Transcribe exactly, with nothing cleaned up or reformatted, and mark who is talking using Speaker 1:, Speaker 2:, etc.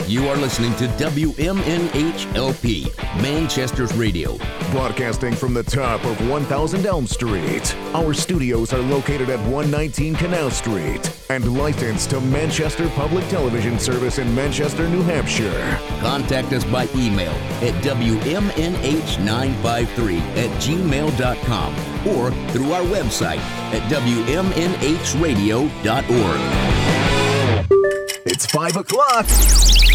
Speaker 1: You are listening to W M N H L P, Manchester's Radio.
Speaker 2: Broadcasting from the top of one thousand Elm Street. Our studios are located at one nineteen Canal Street and licensed to Manchester Public Television Service in Manchester, New Hampshire.
Speaker 1: Contact us by email at W M N H nine five three at gmail dot com or through our website at W M N H radio dot org.
Speaker 2: It's five o'clock.